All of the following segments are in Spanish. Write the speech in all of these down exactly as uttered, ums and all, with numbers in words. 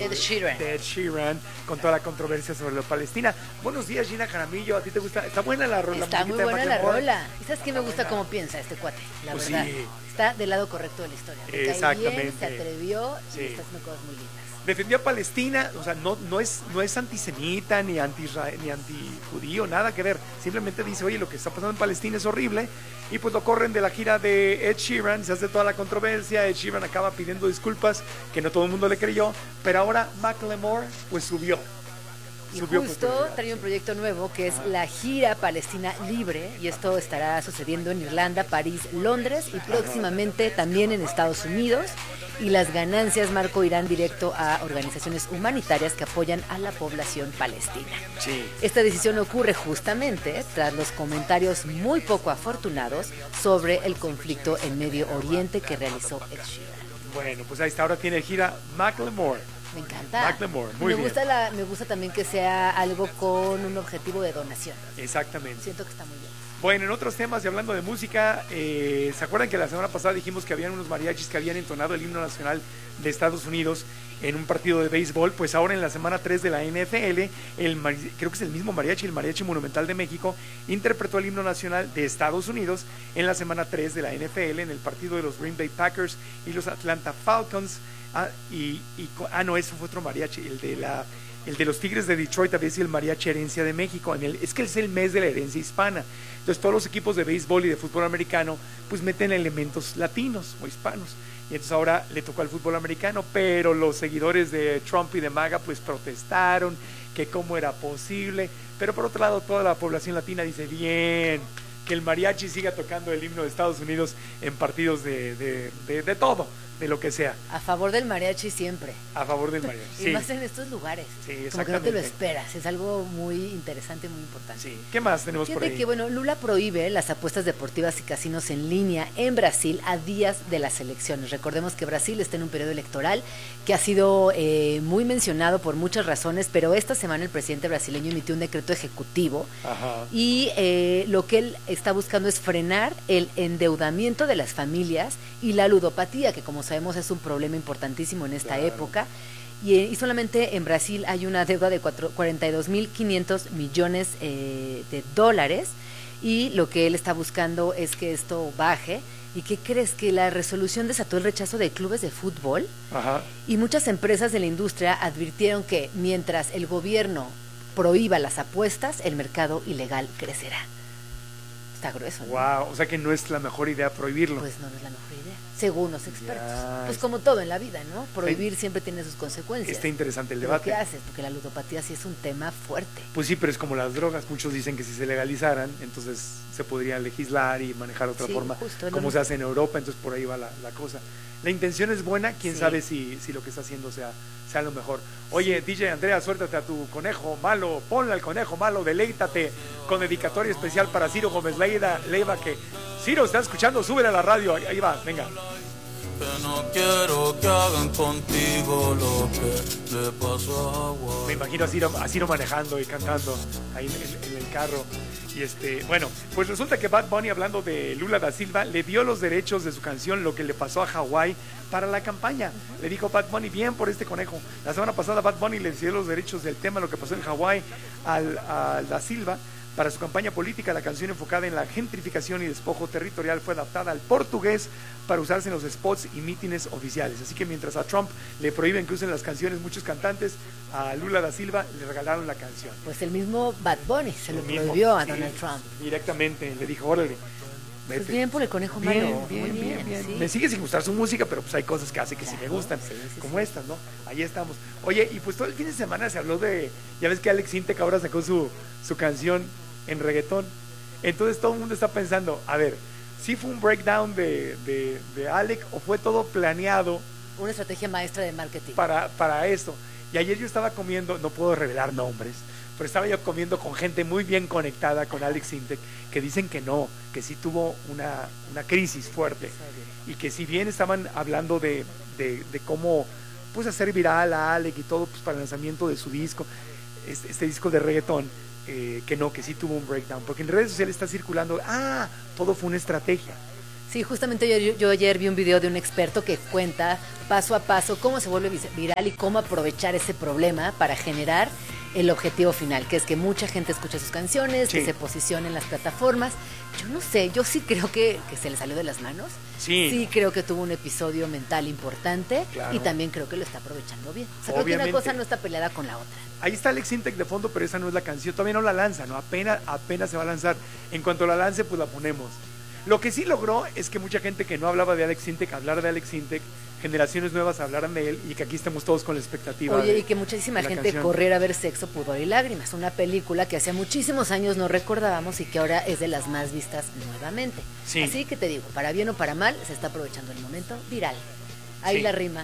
Ed Sheeran. de Ed Sheeran, con toda la controversia sobre la Palestina. Buenos días, Gina Jaramillo, ¿a ti te gusta? ¿Está buena la rola? Está muy buena la rola. ¿Y sabes qué me gusta cómo piensa este cuate? La pues verdad. Sí. Está del lado correcto de la historia. Exactamente. Bien, se atrevió sí. y está haciendo cosas muy lindas. Defendió a Palestina, o sea, no, no, es, no es antisemita, ni anti ni antijudío, nada que ver. Simplemente dice, oye, lo que está pasando en Palestina es horrible. Y pues lo corren de la gira de Ed Sheeran, se hace toda la controversia. Ed Sheeran acaba pidiendo disculpas, que no todo el mundo le creyó. Pero ahora Macklemore, pues subió. Y subió justo trae un proyecto nuevo que es Ajá. la gira Palestina Libre, y esto estará sucediendo en Irlanda, París, Londres y próximamente Ajá. también en Estados Unidos. Y las ganancias, Marco, irán directo a organizaciones humanitarias que apoyan a la población palestina. Sí. Esta decisión ocurre justamente tras los comentarios muy poco afortunados sobre el conflicto en Medio Oriente que realizó Ed Sheeran. Bueno, pues ahí está, ahora tiene gira Macklemore. Me encanta. Macklemore, muy me bien. Gusta la, me gusta también que sea algo con un objetivo de donación. Exactamente. Siento que está muy bien. Bueno, en otros temas y hablando de música, eh, ¿se acuerdan que la semana pasada dijimos que habían unos mariachis que habían entonado el himno nacional de Estados Unidos en un partido de béisbol? Pues ahora en la semana tres de la N F L, el, creo que es el mismo mariachi, el Mariachi Monumental de México, interpretó el himno nacional de Estados Unidos en la semana tres de la N F L en el partido de los Green Bay Packers y los Atlanta Falcons. Ah, y, y, ah no, eso fue otro mariachi, el de la... El de los Tigres de Detroit había sido el Mariachi Herencia de México. En el, es que es el mes de la herencia hispana. Entonces todos los equipos de béisbol y de fútbol americano pues meten elementos latinos o hispanos. Y entonces ahora le tocó al fútbol americano, pero los seguidores de Trump y de MAGA pues protestaron que cómo era posible. Pero por otro lado toda la población latina dice bien, que el mariachi siga tocando el himno de Estados Unidos en partidos de, de, de, de todo, de lo que sea. A favor del mariachi siempre. A favor del mariachi, y sí. más en estos lugares. Sí, exactamente. Como que no te lo esperas, es algo muy interesante, muy importante. Sí. ¿Qué más tenemos Fíjate por ahí? que, bueno, Lula prohíbe las apuestas deportivas y casinos en línea en Brasil a días de las elecciones. Recordemos que Brasil está en un periodo electoral que ha sido eh, muy mencionado por muchas razones, pero esta semana el presidente brasileño emitió un decreto ejecutivo. Ajá. Y eh, lo que él está buscando es frenar el endeudamiento de las familias y la ludopatía, que como sabemos es un problema importantísimo en esta claro. época. Y, y solamente en Brasil hay una deuda de cuarenta y dos mil quinientos millones eh, de dólares, y lo que él está buscando es que esto baje. ¿Y qué crees? Que la resolución desató el rechazo de clubes de fútbol. Ajá. Y muchas empresas de la industria advirtieron que mientras el gobierno prohíba las apuestas, el mercado ilegal crecerá. Está grueso, ¿no? Wow, o sea que no es la mejor idea prohibirlo. Pues no, no es la mejor idea, según los expertos. Ya. Pues como todo en la vida, ¿no? Prohibir sí. siempre tiene sus consecuencias. Está interesante el debate. ¿Qué haces? Porque la ludopatía sí es un tema fuerte. Pues sí, pero es como las drogas. Muchos dicen que si se legalizaran, entonces se podría legislar y manejar de otra sí, forma, justo, como no. se hace en Europa, entonces por ahí va la, la cosa. La intención es buena, quién sí. sabe si, si lo que está haciendo sea, sea lo mejor. Oye, sí. D J Andrea, suéltate a tu conejo malo, ponle al conejo malo, deleítate con dedicatoria especial para Ciro Gómez Leiva, Leiva que Ciro está escuchando, súbele a la radio, ahí, ahí va, venga. Que no quiero que hagan contigo lo que le pasó a Hawaii. Me imagino a Ciro, a Ciro manejando y cantando ahí en, en, en el carro. Y este, bueno, pues resulta que Bad Bunny, hablando de Lula da Silva, le dio los derechos de su canción Lo que le pasó a Hawái para la campaña. Uh-huh. Le dijo Bad Bunny, bien por este conejo. La semana pasada Bad Bunny le dio los derechos del tema Lo que pasó en Hawái al, a da Silva. Para su campaña política, la canción enfocada en la gentrificación y despojo territorial fue adaptada al portugués para usarse en los spots y mítines oficiales. Así que mientras a Trump le prohíben que usen las canciones muchos cantantes, a Lula da Silva le regalaron la canción. Pues el mismo Bad Bunny se el lo mismo, prohibió a sí, Donald Trump. Directamente, le dijo, órale. Vete. Pues bien por el conejo malo. Bien, bien, Muy bien, bien. Sí. Me sigue sin gustar su música, pero pues hay cosas que hace que claro, sí me gustan, sí, sí, como sí. estas, ¿no? Ahí estamos. Oye, y pues todo el fin de semana se habló de, ya ves que Alex Intec ahora sacó su, su canción en reggaetón. Entonces todo el mundo está pensando, a ver, ¿sí fue un breakdown de, de, de Alex o fue todo planeado? Una estrategia maestra de marketing. Para, para eso. Y ayer yo estaba comiendo, no puedo revelar nombres, pero estaba yo comiendo con gente muy bien conectada con Alex Intec, que dicen que no, que sí tuvo una, una crisis fuerte. Y que si bien estaban hablando de, de, de cómo pues hacer viral a Alex y todo pues, para el lanzamiento de su disco, este, este disco de reggaetón, Eh, que no, que sí tuvo un breakdown, porque en redes sociales está circulando, ah, todo fue una estrategia, Sí, justamente yo, yo ayer vi un video de un experto que cuenta paso a paso cómo se vuelve viral y cómo aprovechar ese problema para generar el objetivo final, que es que mucha gente escuche sus canciones, sí. que se posicione en las plataformas. Yo no sé, yo sí creo que, que se le salió de las manos. Sí. Sí creo que tuvo un episodio mental importante, claro. y también creo que lo está aprovechando bien. O sea, creo que una cosa no está peleada con la otra. Ahí está Alex Intec de fondo, pero esa no es la canción, todavía no la lanza, ¿no? Apenas, apenas se va a lanzar. En cuanto la lance, pues la ponemos. Lo que sí logró es que mucha gente que no hablaba de Alex Intec, hablara de Alex Intec, generaciones nuevas hablaran de él, y que aquí estemos todos con la expectativa. Oye, de, y que muchísima gente canción. corriera a ver Sexo, Pudor y Lágrimas, una película que hacía muchísimos años no recordábamos y que ahora es de las más vistas nuevamente. Sí. Así que te digo, para bien o para mal, se está aprovechando el momento viral. Ahí sí. la rima.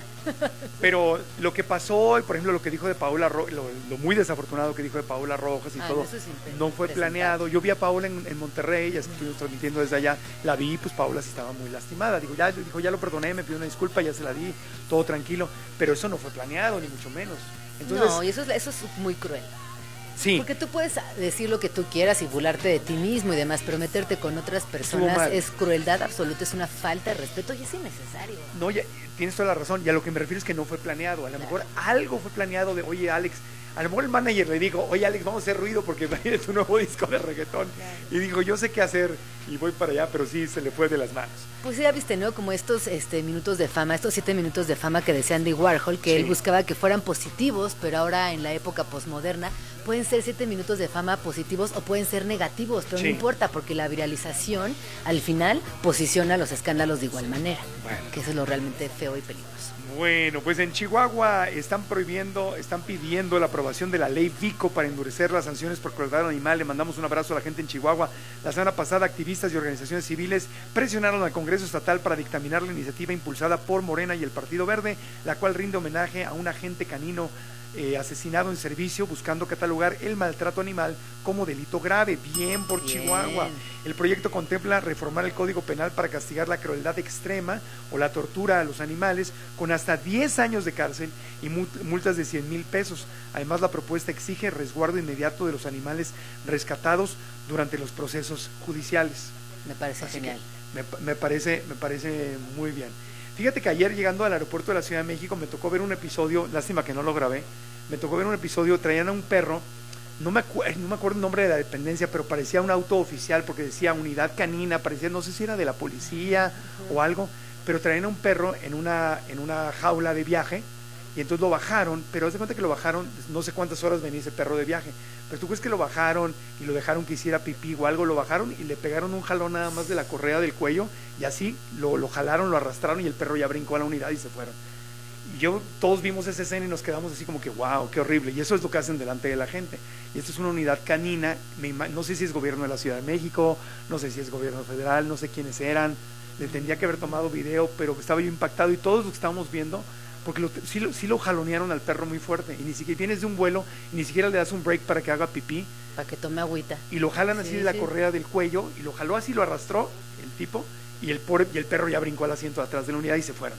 Pero lo que pasó, por ejemplo, lo que dijo de Paola Rojas, lo, lo muy desafortunado que dijo de Paola Rojas y ah, todo, no, no fue planeado. Yo vi a Paola en, en Monterrey, ya estuvimos transmitiendo desde allá, la vi, pues Paola sí estaba muy lastimada. Digo, ya, dijo, ya lo perdoné, me pidió una disculpa, ya se la di, todo tranquilo, pero eso no fue planeado, ni mucho menos. Entonces, no, y eso es, eso es muy cruel. Sí. Porque tú puedes decir lo que tú quieras y burlarte de ti mismo y demás, pero meterte con otras personas es crueldad absoluta, es una falta de respeto y es innecesario. No, ya, tienes toda la razón, y a lo que me refiero es que no fue planeado. A lo claro. mejor algo fue planeado de, oye, Alex, a lo mejor el manager le dijo, oye, Alex, vamos a hacer ruido porque viene tu nuevo disco de reggaetón. Claro. Y dijo, yo sé qué hacer y voy para allá, pero sí se le fue de las manos. Pues ya viste, ¿no? Como estos este, minutos de fama, estos siete minutos de fama que decía Andy Warhol, que sí. él buscaba que fueran positivos, pero ahora en la época posmoderna pueden ser siete minutos de fama positivos o pueden ser negativos, pero sí. no importa, porque la viralización al final posiciona los escándalos de igual manera, bueno. que eso es lo realmente feo y peligroso. Bueno, pues en Chihuahua están prohibiendo, están pidiendo la aprobación de la ley Vico para endurecer las sanciones por crueldad animal. Le mandamos un abrazo a la gente en Chihuahua. La semana pasada, activistas y organizaciones civiles presionaron al Congreso Estatal para dictaminar la iniciativa impulsada por Morena y el Partido Verde, la cual rinde homenaje a un agente canino Eh, asesinado en servicio, buscando catalogar el maltrato animal como delito grave. Bien por Bien. Chihuahua. El proyecto contempla reformar el Código Penal para castigar la crueldad extrema o la tortura a los animales con hasta diez años de cárcel y multas de cien mil pesos. Además, la propuesta exige resguardo inmediato de los animales rescatados durante los procesos judiciales. Me parece Así genial. Me, me, parece, me parece muy bien. Fíjate que ayer llegando al aeropuerto de la Ciudad de México me tocó ver un episodio, lástima que no lo grabé, me tocó ver un episodio, traían a un perro, no me, acu no me acuerdo el nombre de la dependencia, pero parecía un auto oficial porque decía unidad canina, parecía, no sé si era de la policía uh-huh. o algo, pero traían a un perro en una, en una jaula de viaje y entonces lo bajaron, pero haz de cuenta que lo bajaron, no sé cuántas horas venía ese perro de viaje, pero tú crees que lo bajaron y lo dejaron que hiciera pipí o algo, lo bajaron y le pegaron un jalón nada más de la correa del cuello y así lo, lo jalaron, lo arrastraron y el perro ya brincó a la unidad y se fueron. Y yo, todos vimos esa escena y nos quedamos así como que wow, qué horrible, y eso es lo que hacen delante de la gente. Y esto es una unidad canina, me, no sé si es gobierno de la Ciudad de México, no sé si es gobierno federal, no sé quiénes eran, le tendría que haber tomado video, pero estaba yo impactado y todos lo que estábamos viendo, porque lo, sí, lo, sí lo jalonearon al perro muy fuerte, y ni siquiera vienes de un vuelo, y ni siquiera le das un break para que haga pipí. Para que tome agüita. Y lo jalan así sí, de la sí. correa del cuello, y lo jaló así, lo arrastró el tipo, y el, pobre, y el perro ya brincó al asiento de atrás de la unidad y se fueron.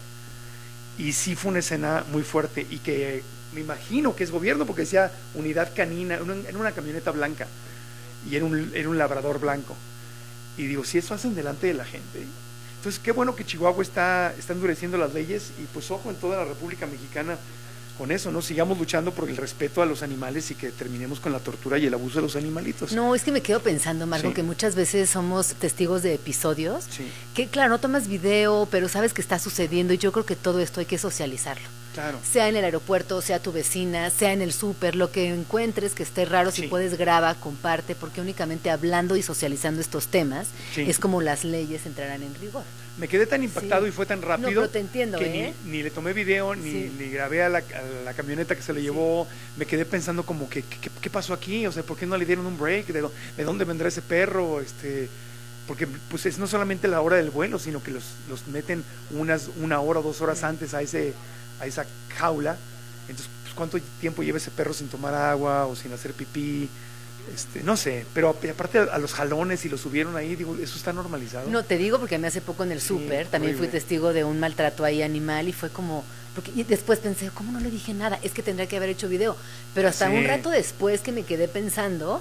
Y sí fue una escena muy fuerte, y que me imagino que es gobierno, porque decía unidad canina, en una camioneta blanca, y era un, era un labrador blanco. Y digo, si eso hacen delante de la gente. Entonces, qué bueno que Chihuahua está, está endureciendo las leyes y pues ojo en toda la República Mexicana con eso, ¿no? Sigamos luchando por el respeto a los animales y que terminemos con la tortura y el abuso de los animalitos. No, es que me quedo pensando, Marco, sí. que muchas veces somos testigos de episodios sí. que, claro, no tomas video, pero sabes que está sucediendo y yo creo que todo esto hay que socializarlo. Claro. Sea en el aeropuerto, sea tu vecina, sea en el súper, lo que encuentres que esté raro, sí. si puedes graba, comparte, porque únicamente hablando y socializando estos temas sí. es como las leyes entrarán en rigor. Me quedé tan impactado sí. y fue tan rápido no, pero te entiendo, que ¿eh? ni, ni le tomé video, ni, sí. ni grabé a la, a la camioneta que se le llevó, sí. me quedé pensando como que, ¿qué, qué pasó aquí? O sea, ¿por qué no le dieron un break? ¿De, de dónde vendrá ese perro? Este... Porque pues es no solamente la hora del vuelo, sino que los, los meten unas, una hora o dos horas sí. antes a ese a esa jaula, entonces pues, ¿cuánto tiempo lleva ese perro sin tomar agua o sin hacer pipí? Este, no sé, pero aparte a los jalones y lo subieron ahí, digo, ¿eso está normalizado? No, te digo porque a mí hace poco en el súper sí, también horrible. Fui testigo de un maltrato ahí animal y fue como, porque y después pensé, ¿cómo no le dije nada? Es que tendría que haber hecho video, pero hasta sí. un rato después que me quedé pensando,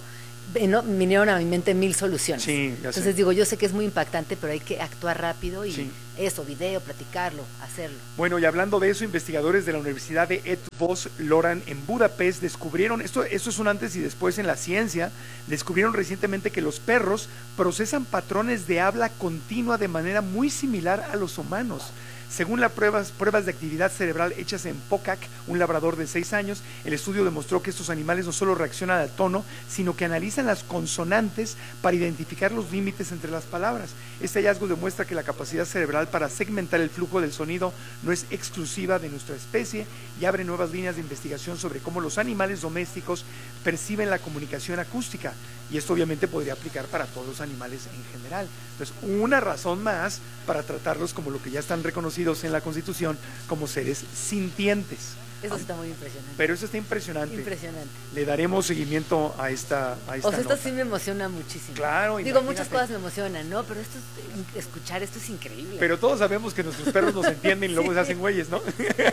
no, vinieron a mi mente mil soluciones. Sí, ya Entonces sé. digo, yo sé que es muy impactante, pero hay que actuar rápido y Sí. eso, video, platicarlo, hacerlo. Bueno, y hablando de eso, investigadores de la Universidad de Eötvös Loránd en Budapest descubrieron, esto, esto es un antes y después en la ciencia, descubrieron recientemente que los perros procesan patrones de habla continua de manera muy similar a los humanos. Según las pruebas, pruebas de actividad cerebral hechas en Pokac, un labrador de seis años, el estudio demostró que estos animales no solo reaccionan al tono, sino que analizan las consonantes para identificar los límites entre las palabras. Este hallazgo demuestra que la capacidad cerebral para segmentar el flujo del sonido no es exclusiva de nuestra especie y abre nuevas líneas de investigación sobre cómo los animales domésticos perciben la comunicación acústica. Y esto obviamente podría aplicar para todos los animales en general. Entonces, una razón más para tratarlos como lo que ya están reconocidos en la Constitución como seres sintientes. Eso está muy impresionante. Pero eso está impresionante. Impresionante. Le daremos seguimiento a esta, a esta O sea, esto nota. sí me emociona muchísimo. Claro, Digo, imagínate. muchas cosas me emocionan, ¿no? Pero esto es, escuchar esto es increíble. Pero todos sabemos que nuestros perros nos entienden y luego Sí. se hacen güeyes, ¿no?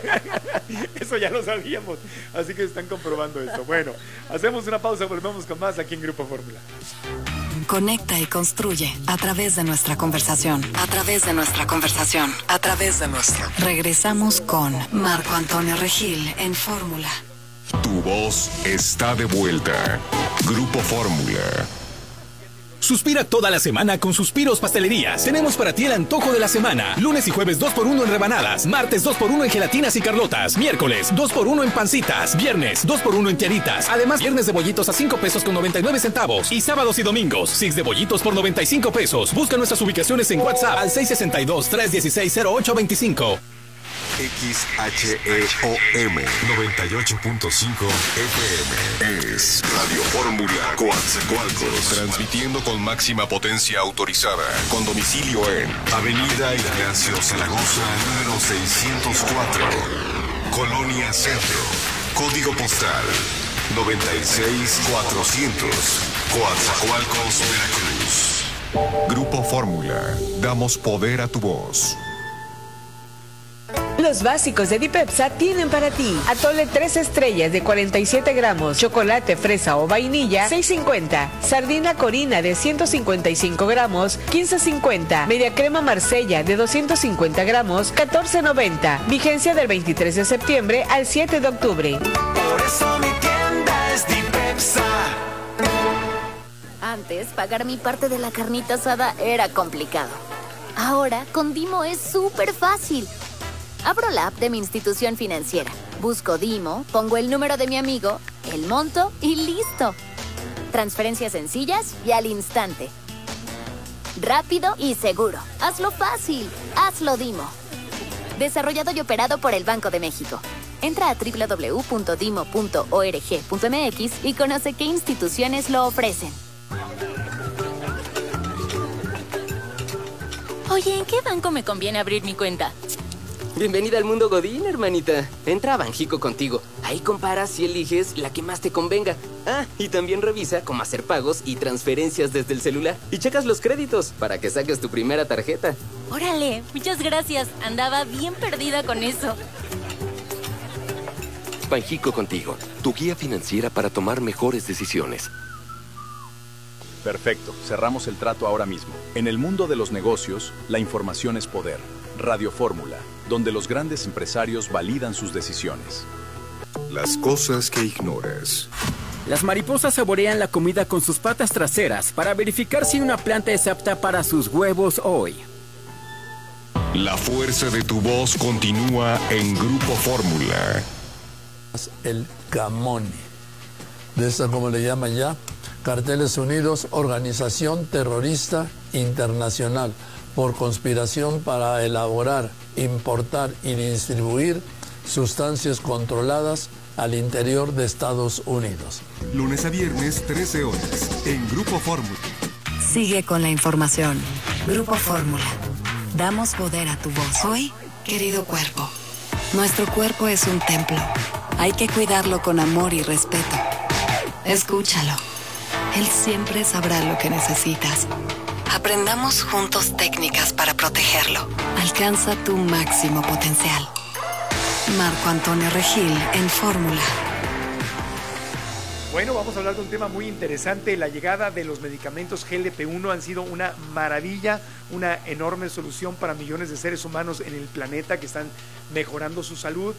Eso ya lo sabíamos. Así que están comprobando esto. Bueno, hacemos una pausa, volvemos con más aquí en Grupo Fórmula. Conecta y construye a través de nuestra conversación. A través de nuestra conversación. A través de nuestra. Regresamos con Marco Antonio Regil en Fórmula. Tu voz está de vuelta. Grupo Fórmula. Suspira toda la semana con Suspiros Pastelerías. Tenemos para ti el antojo de la semana. Lunes y jueves dos por uno en rebanadas. Martes dos por uno en gelatinas y carlotas. Miércoles dos por uno en pancitas. Viernes dos por uno en tiaritas. Además, viernes de bollitos a cinco pesos con noventa y nueve centavos. Y sábados y domingos, six de bollitos por noventa y cinco pesos. Busca nuestras ubicaciones en WhatsApp al seis seis dos, tres uno seis, cero ocho dos cinco. X H E O M noventa y ocho punto cinco F M es Radio Fórmula Coatzacoalcos, transmitiendo con máxima potencia autorizada, con domicilio en Avenida Ignacio Zaragoza, número seiscientos cuatro, Colonia Centro, código postal noventa y seis mil cuatrocientos, Coatzacoalcos, Veracruz. Grupo Fórmula, damos poder a tu voz. Los básicos de Dipepsa tienen para ti atole tres estrellas de cuarenta y siete gramos, chocolate, fresa o vainilla, seis cincuenta, sardina corina de ciento cincuenta y cinco gramos, quince cincuenta, media crema marsella de doscientos cincuenta gramos, catorce noventa, vigencia del veintitrés de septiembre al siete de octubre. Por eso mi tienda es Dipepsa. Antes, pagar mi parte de la carnita asada era complicado. Ahora, con Dimo es súper fácil. Abro la app de mi institución financiera, busco Dimo, pongo el número de mi amigo, el monto y listo. Transferencias sencillas y al instante. Rápido y seguro. Hazlo fácil. Hazlo Dimo. Desarrollado y operado por el Banco de México. Entra a doble u doble u doble u punto dimo punto org punto m x y conoce qué instituciones lo ofrecen. Oye, ¿en qué banco me conviene abrir mi cuenta? Bienvenida al mundo Godín, hermanita. Entra a Banjico contigo. Ahí comparas y eliges la que más te convenga. Ah, y también revisa cómo hacer pagos y transferencias desde el celular. Y checas los créditos para que saques tu primera tarjeta. Órale, muchas gracias. Andaba bien perdida con eso. Banjico contigo, tu guía financiera para tomar mejores decisiones. Perfecto, cerramos el trato ahora mismo. En el mundo de los negocios, la información es poder. Radio Fórmula, donde los grandes empresarios validan sus decisiones. Las cosas que ignoras. Las mariposas saborean la comida con sus patas traseras para verificar si una planta es apta para sus huevos hoy. La fuerza de tu voz continúa en Grupo Fórmula. El Camone, de esta como le llaman ya, Carteles Unidos, organización terrorista internacional, por conspiración para elaborar, importar y distribuir sustancias controladas al interior de Estados Unidos. Lunes a viernes, trece horas, en Grupo Fórmula. Sigue con la información. Grupo Fórmula. Damos poder a tu voz. Hoy, querido cuerpo, nuestro cuerpo es un templo. Hay que cuidarlo con amor y respeto. Escúchalo. Él siempre sabrá lo que necesitas. Aprendamos juntos técnicas para protegerlo. Alcanza tu máximo potencial. Marco Antonio Regil en Fórmula. Bueno, vamos a hablar de un tema muy interesante. La llegada de los medicamentos G L P uno han sido una maravilla, una enorme solución para millones de seres humanos en el planeta que están mejorando su salud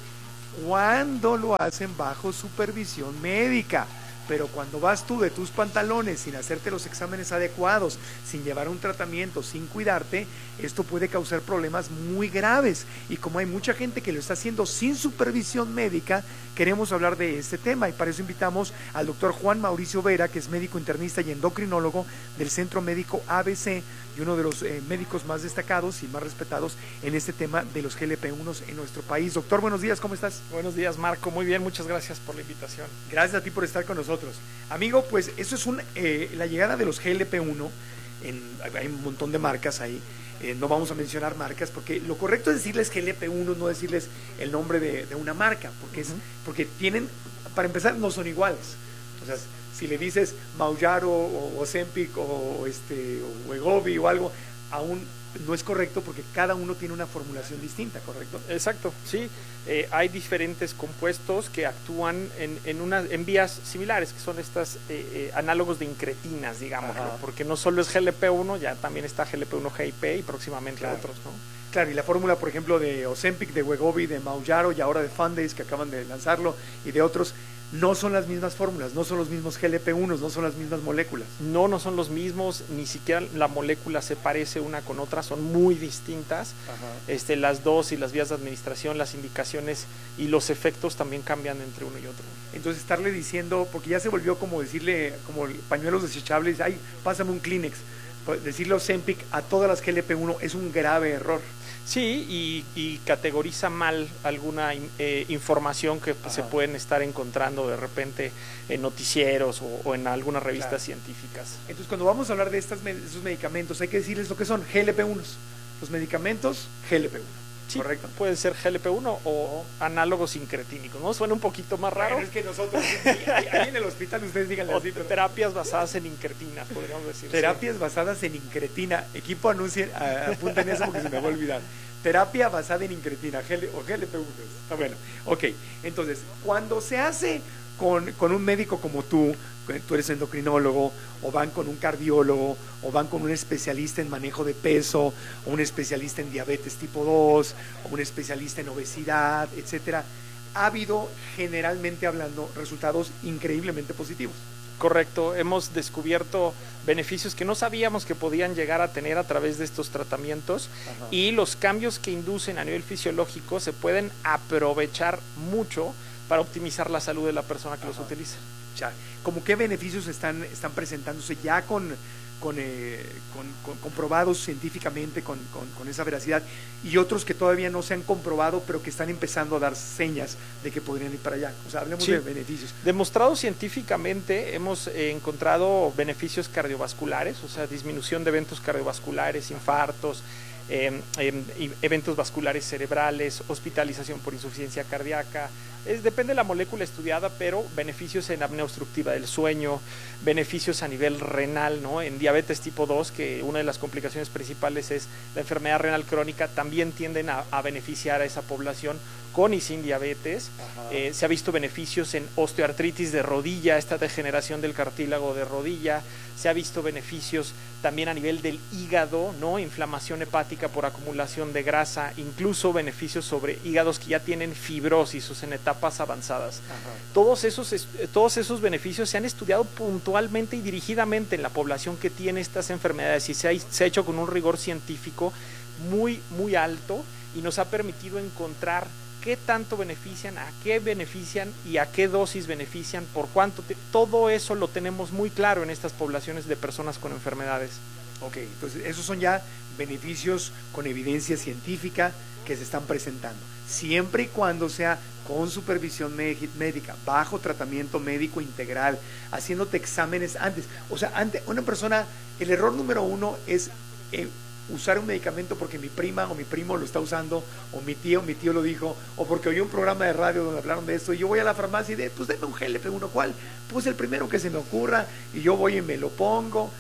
cuando lo hacen bajo supervisión médica. Pero cuando vas tú de tus pantalones sin hacerte los exámenes adecuados, sin llevar un tratamiento, sin cuidarte, esto puede causar problemas muy graves. Y como hay mucha gente que lo está haciendo sin supervisión médica, queremos hablar de este tema y para eso invitamos al doctor Juan Mauricio Vera, que es médico internista y endocrinólogo del Centro Médico A B C y uno de los eh, médicos más destacados y más respetados en este tema de los G L P uno en nuestro país. Doctor, buenos días, ¿cómo estás? Buenos días, Marco, muy bien, muchas gracias por la invitación. Gracias a ti por estar con nosotros. Amigo, pues eso es un, eh, la llegada de los G L P uno, en, hay un montón de marcas ahí, eh, no vamos a mencionar marcas porque lo correcto es decirles G L P uno, no decirles el nombre de, de una marca, porque, es, uh-huh. porque tienen, para empezar, no son iguales. O sea, si le dices Mounjaro o Ozempic o, o, este, o Wegovy o algo, aún no es correcto porque cada uno tiene una formulación distinta, ¿correcto? Exacto, sí. Eh, hay diferentes compuestos que actúan en, en, una, en vías similares, que son estas eh, eh, análogos de incretinas, digamos, ¿no? Porque no solo es G L P uno, ya también está G L P uno G I P y próximamente claro. otros, ¿no? Claro, y la fórmula, por ejemplo, de Ozempic, de Wegovy, de Mounjaro y ahora de Fundace, que acaban de lanzarlo, y de otros, no son las mismas fórmulas, no son los mismos G L P uno, no son las mismas moléculas. No, no son los mismos, ni siquiera la molécula se parece una con otra, son muy distintas. Ajá. Este, las dosis, las vías de administración, las indicaciones y los efectos también cambian entre uno y otro. Entonces estarle diciendo, porque ya se volvió como decirle, como pañuelos desechables, ay, pásame un Kleenex, decirle Ozempic a todas las G L P uno es un grave error. Sí, y, y categoriza mal alguna eh, información que pues, se pueden estar encontrando de repente en noticieros o, o en algunas revistas claro. científicas. Entonces, cuando vamos a hablar de estas, esos medicamentos, hay que decirles lo que son G L P uno. Los medicamentos G L P uno. Sí, ¿correcto? Pueden ser G L P uno o análogos incretínicos, ¿no? Suena un poquito más raro. Bueno, es que nosotros, ahí, ahí en el hospital ustedes díganle así. Pero... terapias basadas en incretinas, podríamos decir. Terapias sí. basadas en incretina. Equipo, anuncien, apunten eso porque se me va a olvidar. Terapia basada en incretina, G L, o G L P uno. Está bueno. Ok, entonces, cuando se hace con, con un médico como tú, tú eres endocrinólogo, o van con un cardiólogo, o van con un especialista en manejo de peso, o un especialista en diabetes tipo dos, o un especialista en obesidad, etcétera, ha habido, generalmente hablando, resultados increíblemente positivos. Correcto, hemos descubierto beneficios que no sabíamos que podían llegar a tener a través de estos tratamientos. Ajá. Y los cambios que inducen a nivel fisiológico se pueden aprovechar mucho para optimizar la salud de la persona que Ajá. los utiliza. Ya. ¿Cómo qué beneficios están, están presentándose ya con, con, eh, con, con comprobados científicamente con, con, con esa veracidad y otros que todavía no se han comprobado pero que están empezando a dar señas de que podrían ir para allá? O sea, hablemos sí. de beneficios. Demostrado científicamente, hemos eh, encontrado beneficios cardiovasculares, o sea, disminución de eventos cardiovasculares, infartos, eh, eh, eventos vasculares cerebrales, hospitalización por insuficiencia cardíaca. Es, depende de la molécula estudiada, pero beneficios en apnea obstructiva del sueño, beneficios a nivel renal, ¿no? En diabetes tipo dos, que una de las complicaciones principales es la enfermedad renal crónica, también tienden a, a beneficiar a esa población con y sin diabetes. Eh, se ha visto beneficios en osteoartritis de rodilla, esta degeneración del cartílago de rodilla. Se ha visto beneficios también a nivel del hígado, ¿no? Inflamación hepática por acumulación de grasa, incluso beneficios sobre hígados que ya tienen fibrosis, o sea, en etapas avanzadas. Ajá. Todos esos, todos esos beneficios se han estudiado puntualmente y dirigidamente en la población que tiene estas enfermedades y se ha, se ha hecho con un rigor científico muy, muy alto y nos ha permitido encontrar qué tanto benefician, a qué benefician y a qué dosis benefician, por cuánto, te, todo eso lo tenemos muy claro en estas poblaciones de personas con enfermedades. Ok, entonces esos son ya beneficios con evidencia científica que se están presentando, siempre y cuando sea con supervisión médica, bajo tratamiento médico integral, haciéndote exámenes antes. O sea, antes, una persona, el error número uno es eh, usar un medicamento porque mi prima o mi primo lo está usando, o mi tío, mi tío lo dijo, o porque oí un programa de radio donde hablaron de esto, y yo voy a la farmacia y de, pues denme un G L P uno, ¿cuál? Pues el primero que se me ocurra, y yo voy y me lo pongo.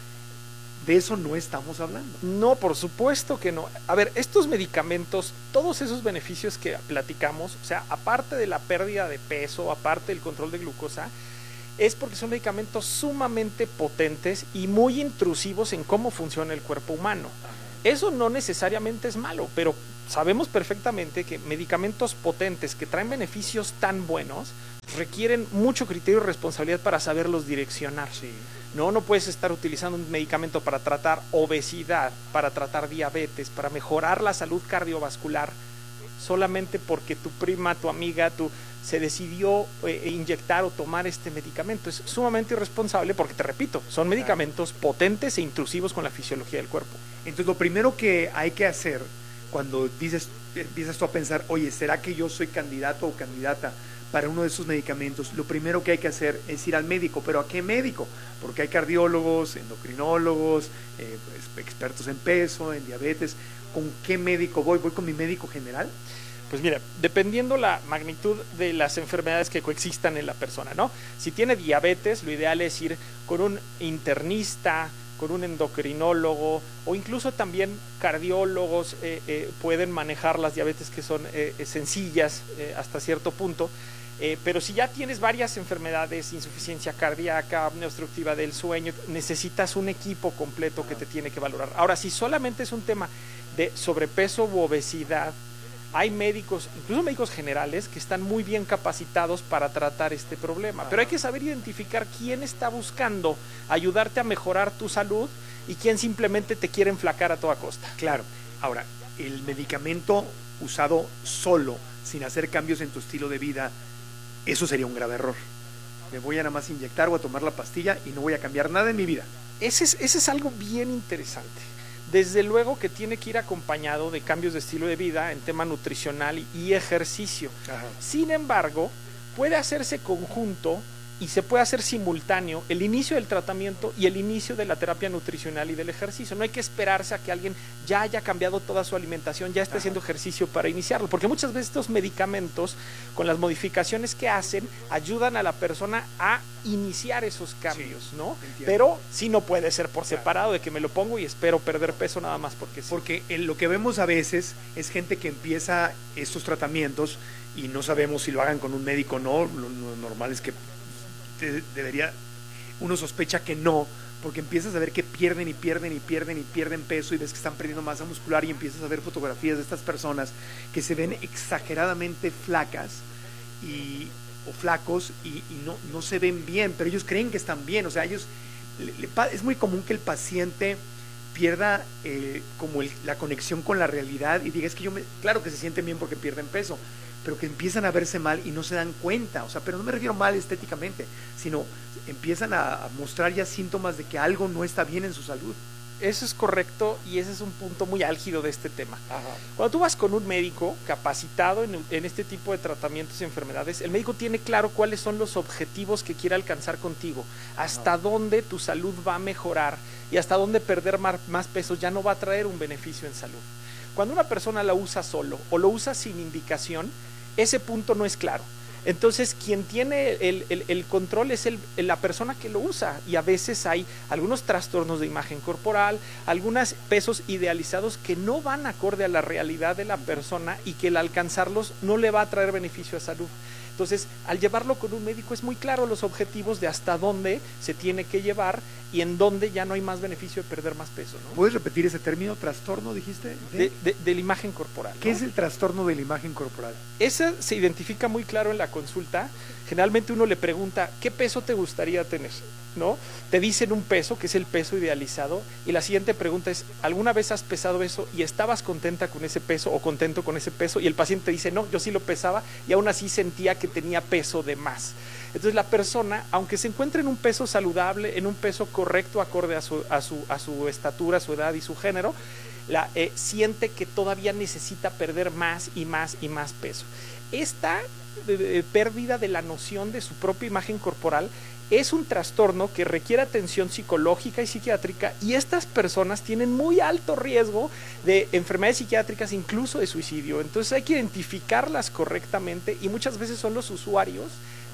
De eso no estamos hablando. No, por supuesto que no. A ver, estos medicamentos, todos esos beneficios que platicamos, o sea, aparte de la pérdida de peso, aparte del control de glucosa, es porque son medicamentos sumamente potentes y muy intrusivos en cómo funciona el cuerpo humano. Eso no necesariamente es malo, pero sabemos perfectamente que medicamentos potentes que traen beneficios tan buenos requieren mucho criterio y responsabilidad para saberlos direccionar. Sí. No, no puedes estar utilizando un medicamento para tratar obesidad, para tratar diabetes, para mejorar la salud cardiovascular, solamente porque tu prima, tu amiga, tu se decidió eh, inyectar o tomar este medicamento. Es sumamente irresponsable porque, te repito, son medicamentos potentes e intrusivos con la fisiología del cuerpo. Entonces, lo primero que hay que hacer cuando dices, empiezas tú a pensar, oye, ¿será que yo soy candidato o candidata para uno de esos medicamentos? Lo primero que hay que hacer es ir al médico. ¿Pero a qué médico? Porque hay cardiólogos, endocrinólogos, eh, expertos en peso, en diabetes. ¿Con qué médico voy? ¿Voy con mi médico general? Pues mira, dependiendo la magnitud de las enfermedades que coexistan en la persona, ¿no? Si tiene diabetes, lo ideal es ir con un internista, con un endocrinólogo, o incluso también cardiólogos eh, eh, pueden manejar las diabetes que son eh, sencillas eh, hasta cierto punto. Eh, pero si ya tienes varias enfermedades, insuficiencia cardíaca, apnea obstructiva del sueño, necesitas un equipo completo que te tiene que valorar. Ahora, si solamente es un tema de sobrepeso u obesidad, hay médicos, incluso médicos generales, que están muy bien capacitados para tratar este problema. Pero hay que saber identificar quién está buscando ayudarte a mejorar tu salud y quién simplemente te quiere enflacar a toda costa. Claro. Ahora, el medicamento usado solo, sin hacer cambios en tu estilo de vida, eso sería un grave error. Me voy a nada más inyectar o a tomar la pastilla y no voy a cambiar nada en mi vida. Ese es, ese es algo bien interesante. Desde luego que tiene que ir acompañado de cambios de estilo de vida en tema nutricional y, y ejercicio. Ajá. Sin embargo, puede hacerse conjunto y se puede hacer simultáneo el inicio del tratamiento y el inicio de la terapia nutricional y del ejercicio. No hay que esperarse a que alguien ya haya cambiado toda su alimentación, ya esté Ajá. haciendo ejercicio para iniciarlo, porque muchas veces estos medicamentos, con las modificaciones que hacen, ayudan a la persona a iniciar esos cambios, sí, ¿no? Entiendo. Pero sí no puede ser por separado, claro, de que me lo pongo y espero perder peso nada más porque sí. Porque en lo que vemos a veces es gente que empieza estos tratamientos y no sabemos si lo hagan con un médico o no. Lo, lo normal es que debería, uno sospecha que no, porque empiezas a ver que pierden y pierden y pierden y pierden peso y ves que están perdiendo masa muscular y empiezas a ver fotografías de estas personas que se ven exageradamente flacas y, o flacos y, y no, no se ven bien, pero ellos creen que están bien. O sea, ellos le, le, es muy común que el paciente pierda eh, como el, la conexión con la realidad y diga, es que yo me, claro que se sienten bien porque pierden peso, pero que empiezan a verse mal y no se dan cuenta. O sea, pero no me refiero mal estéticamente, sino empiezan a, a mostrar ya síntomas de que algo no está bien en su salud. Eso es correcto y ese es un punto muy álgido de este tema. Ajá. Cuando tú vas con un médico capacitado en, en este tipo de tratamientos y enfermedades, el médico tiene claro cuáles son los objetivos que quiere alcanzar contigo, hasta Ajá. dónde tu salud va a mejorar y hasta dónde perder más, más peso ya no va a traer un beneficio en salud. Cuando una persona la usa solo o lo usa sin indicación, ese punto no es claro. Entonces, quien tiene el, el, el control es el, la persona que lo usa, y a veces hay algunos trastornos de imagen corporal, algunos pesos idealizados que no van acorde a la realidad de la persona y que el alcanzarlos no le va a traer beneficio a salud. Entonces, al llevarlo con un médico es muy claro los objetivos de hasta dónde se tiene que llevar y en dónde ya no hay más beneficio de perder más peso, ¿no? ¿Puedes repetir ese término, trastorno, dijiste? De, de, de, de la imagen corporal, ¿no? ¿Qué es el trastorno de la imagen corporal? Ese se identifica muy claro en la consulta. Generalmente uno le pregunta, ¿qué peso te gustaría tener? ¿No? Te dicen un peso, que es el peso idealizado, y la siguiente pregunta es, ¿alguna vez has pesado eso y estabas contenta con ese peso o contento con ese peso? Y el paciente dice, no, yo sí lo pesaba y aún así sentía que tenía peso de más. Entonces la persona, aunque se encuentre en un peso saludable, en un peso correcto acorde a su, a su, a su estatura, su edad y su género, la, eh, siente que todavía necesita perder más y más y más peso. Esta eh, pérdida de la noción de su propia imagen corporal es un trastorno que requiere atención psicológica y psiquiátrica, y estas personas tienen muy alto riesgo de enfermedades psiquiátricas, incluso de suicidio. Entonces hay que identificarlas correctamente, y muchas veces son los usuarios